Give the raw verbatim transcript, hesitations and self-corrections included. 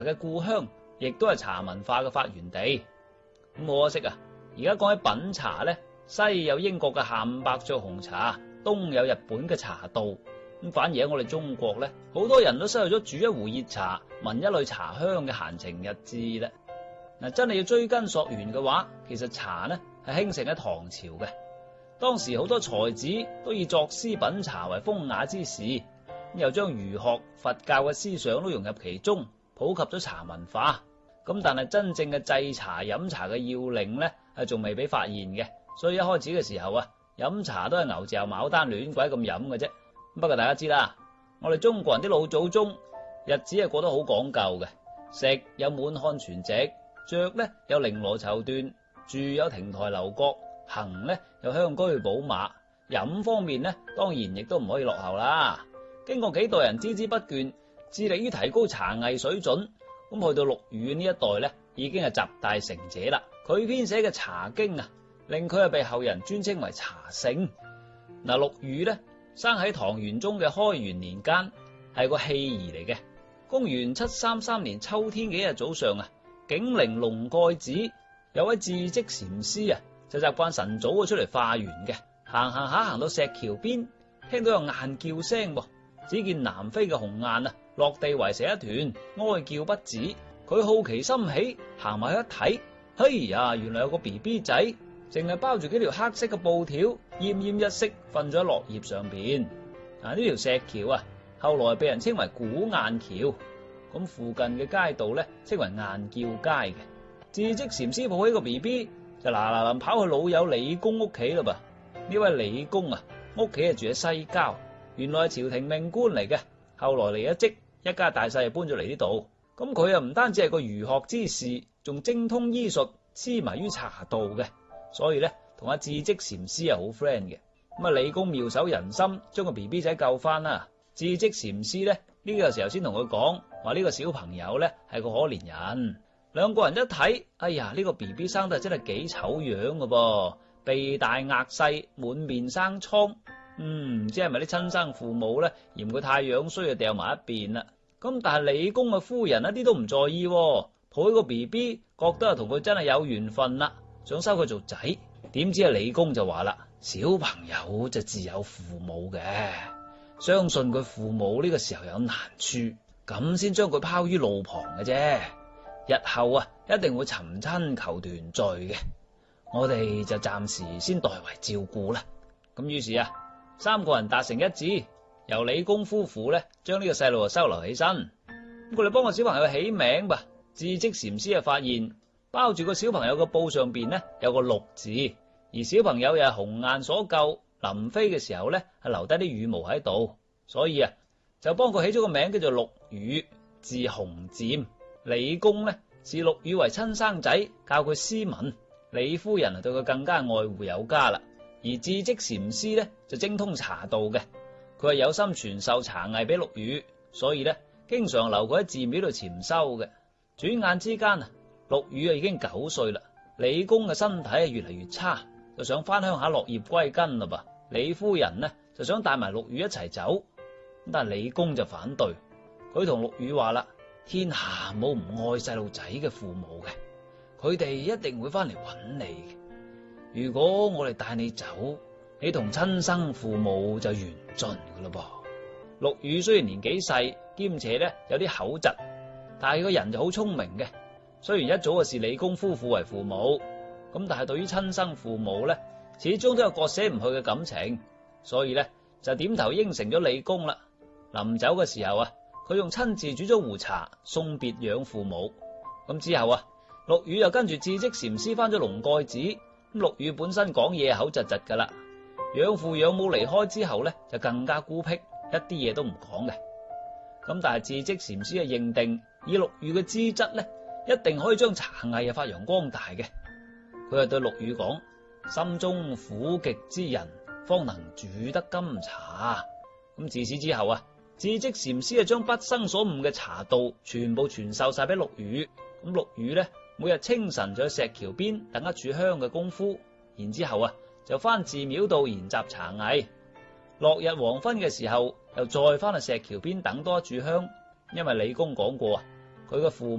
嘅故鄉，亦都係茶文化嘅發源地。咁可惜啊，而家講起品茶咧，西有英國嘅下午伯爵紅茶，東有日本嘅茶道。咁反而喺我哋中國咧，好多人都失去咗煮一壺熱茶、聞一縷茶香嘅閒情逸致啦。嗱，真係要追根溯源嘅話，其實茶呢係興盛喺唐朝嘅。當時好多才子都以作詩品茶為風雅之事，又將儒學、佛教嘅思想都融入其中，普及咗茶文化。咁但係真正嘅製茶飲茶嘅要領呢，係仲未俾發現嘅。所以一開始嘅時候啊，飲茶都係牛嚼牡丹亂鬼咁飲嘅啫。不過大家知啦，我哋中國人啲老祖宗日子係過得好講究嘅，食有滿漢全席，着呢有綾羅綢緞，住有亭台樓閣，行呢有香車寶馬，飲方面呢當然亦都唔可以落後啦。經過幾代人孜孜不倦，致力於提高茶藝水準，咁去到陸羽呢一代呢，已經係集大成者啦。佢編寫嘅《茶經》啊，令佢係被後人尊稱為茶聖。嗱，陸羽呢，生喺唐玄宗嘅開元年間，係個棄兒嚟嘅。公元七三三年秋天嘅一日早上啊，景陵龍蓋寺有位智積禪師啊，就習慣晨早出嚟化緣嘅。行行下行到石橋邊，聽到有雁叫聲噃，只見南飛嘅鴻雁啊，落地圍成一團，哀叫不止。佢好奇心起，行埋去一睇，嘿呀，原來有個 B B 仔，淨係包住幾條黑色嘅布條，奄奄一息瞓咗喺落葉上邊。嗱，呢條石橋啊，後來被人稱為古雁橋。咁附近嘅街道咧，稱為雁叫街嘅。智積禪師抱起個 B B 就嗱嗱臨跑去老友李公屋企啦噃。呢位李公啊，屋企係住喺西郊，原來係朝廷命官嚟嘅，後來離咗職，一家大細就搬咗嚟呢度。咁佢啊唔單止係個儒學之士，仲精通醫術，痴迷於茶道嘅，所以咧同阿智積禪師係好 friend 嘅。咁啊，李公妙手仁心，將個 B B 仔救翻啦。智積禪師咧呢個時候先同佢講話，呢個小朋友咧係個可憐人。兩個人一睇，哎呀，呢個 B B 生得真係幾醜樣噶噃，鼻大額細，滿面生瘡。嗯，唔知係咪啲親生父母咧嫌佢太樣衰，就掉埋一邊啦。咁但係李公嘅夫人一啲都唔在意，抱起個 B B，覺得係同佢真係有緣分啦，想收佢做仔。點知啊，李公就話啦，小朋友就自有父母嘅，相信佢父母呢個時候有難處，咁先將佢拋於路旁嘅啫。日後啊，一定會尋親求團聚嘅。我哋就暫時先代為照顧啦。咁於是啊，三個人達成一致，由李公夫婦咧將呢個細路就收留起身。咁佢哋幫個小朋友起名吧。智積禪師啊發現包住個小朋友嘅布上邊呢有個陸字，而小朋友又係鴻雁所救，臨飛嘅時候咧係留低啲羽毛喺度，所以啊就幫佢起咗個名叫做陸羽，字鴻漸。李公呢視陸羽為親生仔，教佢詩文。李夫人啊對佢更加愛護有加啦。而智積禪師呢就精通茶道嘅，佢係有心傳授茶藝俾陸羽，所以呢經常留佢喺寺廟度潛修嘅。轉眼之間啊，陸羽啊已經九歲啦。李公嘅身體係越嚟越差，就想翻鄉下落葉歸根啦噃。李夫人呢就想帶埋陸羽一齊走，但係李公就反對。佢同陸羽話啦，天下冇唔愛細路仔嘅父母嘅，佢哋一定會翻嚟揾你嘅。如果我哋帶你走，你同親生父母就緣盡噶啦噃。陸羽雖然年紀細，兼且咧有啲口疾，但係個人就好聰明嘅。雖然一早就視李公夫婦為父母，咁但係對於親生父母咧，始終都有割捨唔去嘅感情，所以咧就點頭應承咗李公啦。臨走嘅時候啊，佢仲親自煮咗壺茶送別養父母。咁之後啊，陸羽又跟住智積禪師翻咗龍蓋寺。咁陸羽本身講嘢口窒窒噶啦，養父養母離開之後咧，就更加孤僻，一啲嘢都唔講嘅。咁但係智積禪師啊認定，以陸羽嘅資質咧，一定可以將茶藝啊發揚光大嘅。佢係對陸羽講：心中苦極之人，方能煮得甘茶。咁自此之後啊，智積禪師啊將畢生所悟嘅茶道全部傳授晒俾陸羽。咁陸羽咧，每日清晨就去石橋邊等一炷香嘅功夫，然之後啊就翻寺廟度研習茶藝。落日黃昏嘅時候，又再翻去石橋邊等多一炷香。因為李公講過啊， 佢嘅父